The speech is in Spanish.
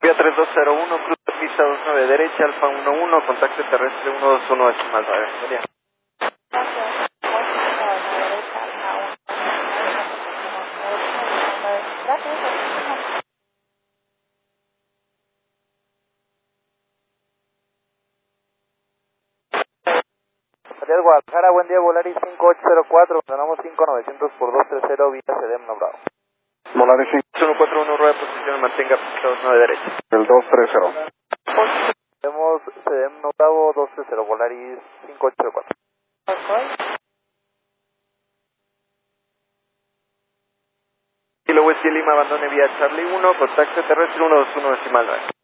Vía 3201, cruz de pista 29 derecha, Alfa 11, contacto terrestre 121 decimal 9. Sería. Salida Guadalajara, buen día, Volaris 5804, ganamos 5900 por 230 vía CDM Bravo. Volaris 141, rueda de posición, mantenga pista 29 derecha. el 230. Tenemos CDM Bravo 230, Volaris 5804. Kilo West y Lima, abandone vía Charlie 1, contacto terrestre 121 decimal 9.